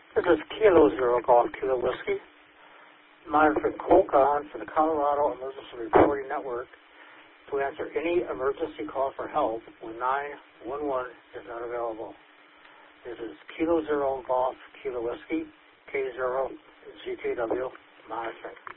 This is Kilo Zero Golf Kilo Whiskey, monitoring COLCON for the Colorado Emergency Reporting Network to answer any emergency call for help when 911 is not available. This is Kilo Zero Golf Kilo Whiskey, K0 GTW monitoring.